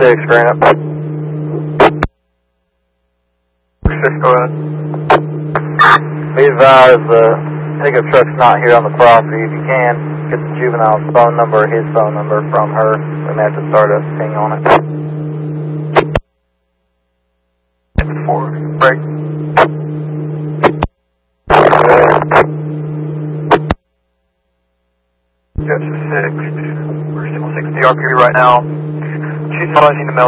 6, Granite. 6, go ahead. Be advised, the pickup truck's not here on the property. If you can, get the juvenile's phone number or his phone number from her. We may have to start a ping on it. 4, break. Judge 6, we're still 60 RP right now. She's utilizing the mail.